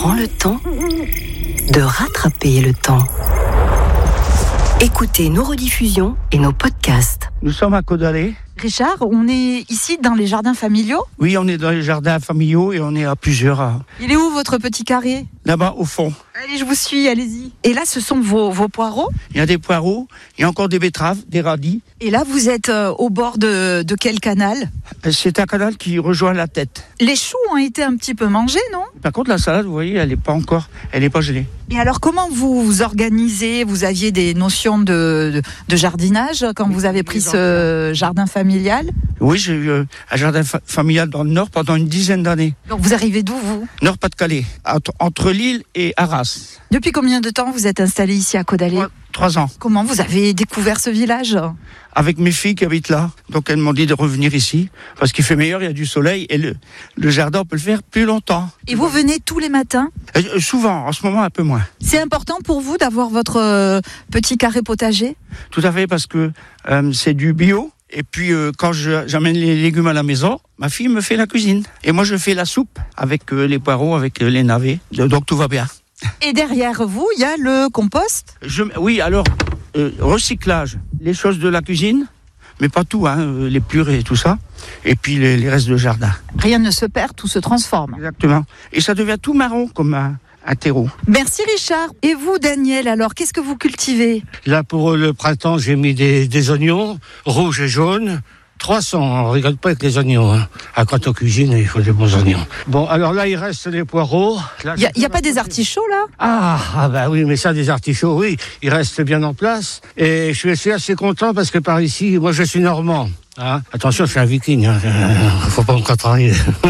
prend le temps de rattraper le temps. Écoutez nos rediffusions et nos podcasts. Nous sommes à Caudalais. Richard, on est ici dans les jardins familiaux ? Oui, on est dans les jardins familiaux et on est à plusieurs. Il est où votre petit carré ? Là-bas, au fond. Allez, je vous suis, allez-y. Et là, ce sont vos poireaux ? Il y a des poireaux, il y a encore des betteraves, des radis. Et là, vous êtes au bord de quel canal ? C'est un canal qui rejoint la tête. Les choux ont été un petit peu mangés, non ? Par contre, la salade, vous voyez, elle n'est pas gelée. Et alors, comment vous vous organisez ? Vous aviez des notions de jardinage quand vous avez pris ce jardin familial ? Oui, j'ai eu un jardin familial dans le Nord pendant une dizaine d'années. Donc, vous arrivez d'où, vous ? Nord-Pas-de-Calais, entre Lille et Arras. Depuis combien de temps vous êtes installé ici à Caudalais ? 3 ans. Comment vous avez découvert ce village ? Avec mes filles qui habitent là. Donc elles m'ont dit de revenir ici. Parce qu'il fait meilleur, il y a du soleil. Et le jardin, on peut le faire plus longtemps. Et vous venez tous les matins ? Souvent, en ce moment un peu moins. C'est important pour vous d'avoir votre petit carré potager ? Tout à fait, parce que c'est du bio. Et puis quand j'amène les légumes à la maison, ma fille me fait la cuisine. Et moi je fais la soupe avec les poireaux, avec les navets. Donc tout va bien. Et derrière vous, il y a le compost ? Oui, alors, recyclage, les choses de la cuisine, mais pas tout, les purées et tout ça. Et puis les restes de jardin. Rien ne se perd, tout se transforme. Exactement. Et ça devient tout marron comme un terreau. Merci Richard. Et vous Daniel, alors, qu'est-ce que vous cultivez ? Là, pour le printemps, j'ai mis des oignons, rouges et jaunes. 300, on ne rigole pas avec les oignons. Quand on cuisine, il faut des bons oignons. Bon, alors là, il reste les poireaux. Il n'y a pas des artichauts, là ? Ah, bah oui, mais ça, des artichauts, oui, ils restent bien en place. Et je suis assez content parce que par ici, moi, je suis normand. Attention, je suis un viking, faut pas me contrarier.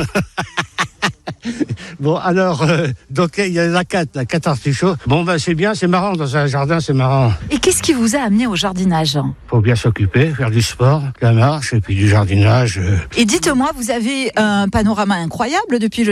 Bon, alors, donc il y a la 4 artichauts. Bon, c'est bien, c'est marrant, dans un jardin, c'est marrant. Et qu'est-ce qui vous a amené au jardinage ? Faut bien s'occuper, faire du sport, de la marche, et puis du jardinage. Et dites-moi, vous avez un panorama incroyable depuis le jardin ?